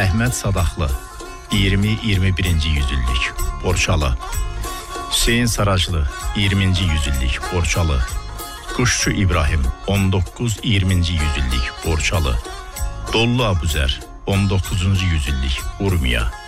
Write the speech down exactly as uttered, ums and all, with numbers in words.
Əhməd Sadaxlı, iyirmi iyirmi birinci yüzillik, Borçalı. Hüseyin Saraclı, iyirminci yüzillik, Borçalı. Quşçu İbrahim, on doqquz iyirminci yüzillik, Borçalı. Dollu Abuzər, on doqquzuncu yüzillik, Urmiya.